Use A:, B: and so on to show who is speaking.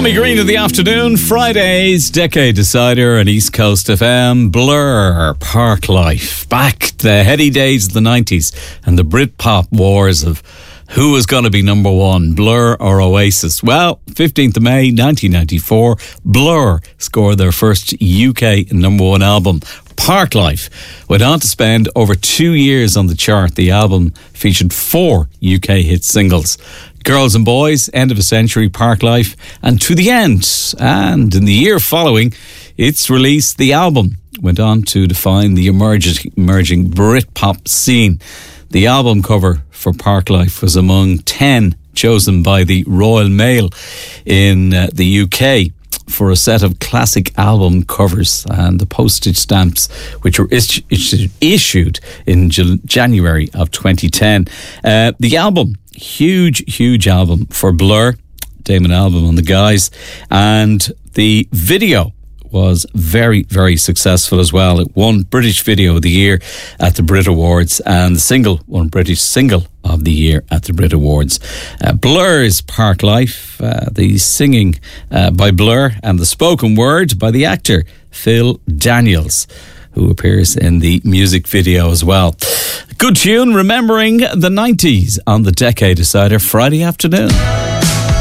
A: Tommy Green of the afternoon, Friday's Decade Decider on East Coast FM. Blur, Park Life, back the heady days of the 90s and the Britpop wars of who was going to be number one, Blur or Oasis. Well, 15th of May 1994, Blur scored their first UK number one album. Park Life went on to spend over 2 years on the chart. The album featured 4 UK hit singles: Girls and Boys, End of a Century, Park Life, and To the End. And in the year following its release, the album went on to define the emerging Britpop scene. The album cover for Park Life was among 10 chosen by the Royal Mail in the UK for a set of classic album covers, and the postage stamps which were issued in January of 2010. The album, huge album for Blur, Damon Albarn and the guys, and the video was very, very successful as well. It won British Video of the Year at the Brit Awards, and the single won British Single of the Year at the Brit Awards. Blur's Park Life, the singing by Blur and the spoken word by the actor Phil Daniels, who appears in the music video as well. Good tune, remembering the 90s on the Decade Decider Friday afternoon.